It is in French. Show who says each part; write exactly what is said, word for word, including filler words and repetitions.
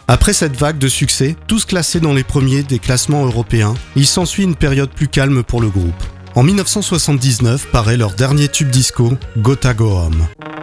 Speaker 1: Après cette vague de succès, tous classés dans les premiers des classements européens, il s'ensuit une période plus calme pour le groupe. En dix-neuf cent soixante-dix-neuf paraît leur dernier tube disco, Gotta Go Home.